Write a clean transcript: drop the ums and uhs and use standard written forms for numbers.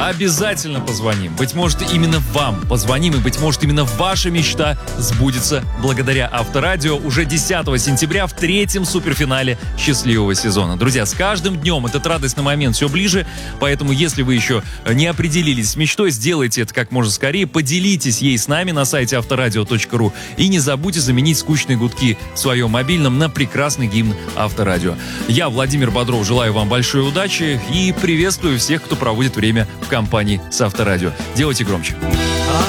Обязательно позвоним. Быть может, именно вам позвоним, и, быть может, именно ваша мечта сбудется благодаря Авторадио уже 10 сентября в 3-м суперфинале счастливого сезона. Друзья, с каждым днем этот радостный момент все ближе, поэтому если вы еще не определились с мечтой, сделайте это как можно скорее, поделитесь ей с нами на сайте авторадио.ру и не забудьте заменить скучные гудки в своем мобильном на прекрасный гимн Авторадио. Я, Владимир Бодров, желаю вам большой удачи и приветствую всех, кто проводит время в компании с Авторадио. Делайте громче.